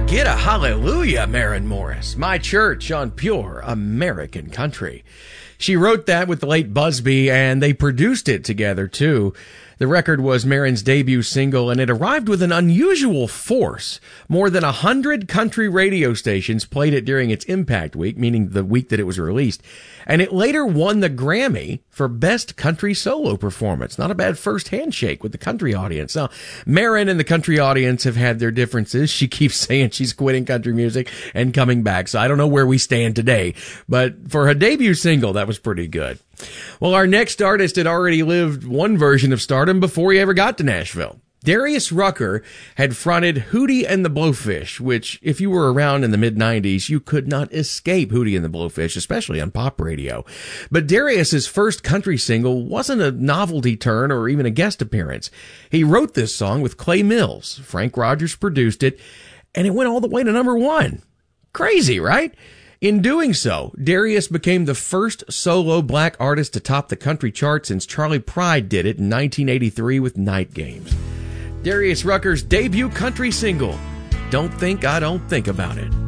Get a hallelujah, Maren Morris. My church on pure American country. She wrote that with the late Busby, and they produced it together, too. The record was Maren's debut single, and it arrived with an unusual force. More than 100 country radio stations played it during its impact week, meaning the week that it was released. And it later won the Grammy for Best Country Solo Performance. Not a bad first handshake with the country audience. Now, Maren and the country audience have had their differences. She keeps saying she's quitting country music and coming back, so I don't know where we stand today. But for her debut single, that was pretty good. Well, our next artist had already lived one version of stardom before he ever got to Nashville. Darius Rucker had fronted Hootie and the Blowfish, which, if you were around in the mid-90s, you could not escape Hootie and the Blowfish, especially on pop radio. But Darius's first country single wasn't a novelty turn or even a guest appearance. He wrote this song with Clay Mills. Frank Rogers produced it, and it went all the way to number one. Crazy, right? In doing so, Darius became the first solo black artist to top the country chart since Charlie Pride did it in 1983 with Night Games. Darius Rucker's debut country single, Don't Think I Don't Think About It.